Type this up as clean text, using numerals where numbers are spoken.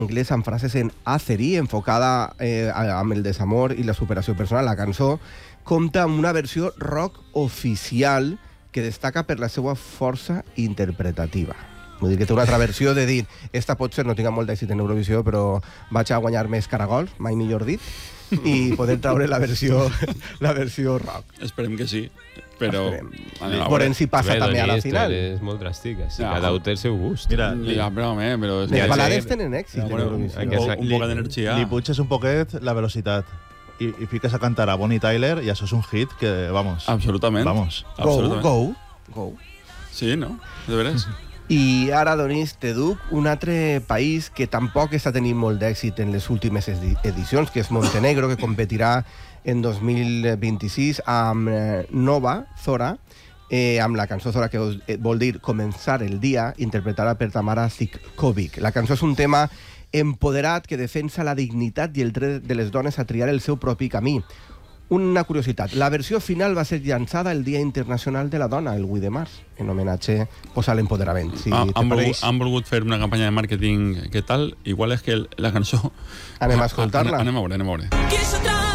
anglès amb frases en àzeri, enfocada amb el desamor i la superació personal. La cançó compta amb una versió rock oficial que destaca per la seva força interpretativa. Vull dir que té una altra versió de dir esta potser no tinga molt d'èxit en Eurovisió, però vaig a guanyar més caragols, mai millor dit, i poder traure la versió rock. Esperem que sí, però... Veurem si passa també a la final. És molt dràstic, cada un té el seu gust. Mira, però les balades tenen èxit en Eurovisió. Un poc d'energia. Li puges un poquet la velocitat i fiques a cantar a Bonnie Tyler i això és un hit que, vamos... Absolutament. Vamos. Go. Sí, no? De veres. I ara, Donis, te duc un altre país que tampoc està tenint molt d'èxit en les últimes edicions, que és Montenegro, que competirà en 2026 amb Nova Zora, amb la cançó Zora, que vol dir començar el dia, interpretada per Tamara Zivkovic. La cançó és un tema empoderat que defensa la dignitat i el dret de les dones a triar el seu propi camí. Una curiositat, la versió final va ser llançada el Dia Internacional de la Dona, el 8 de març, en homenatge a l'empoderament. Si han volgut fer una campanya de màrqueting, què tal? Igual és que la cançó... Anem a escoltar-la. Anem a veure.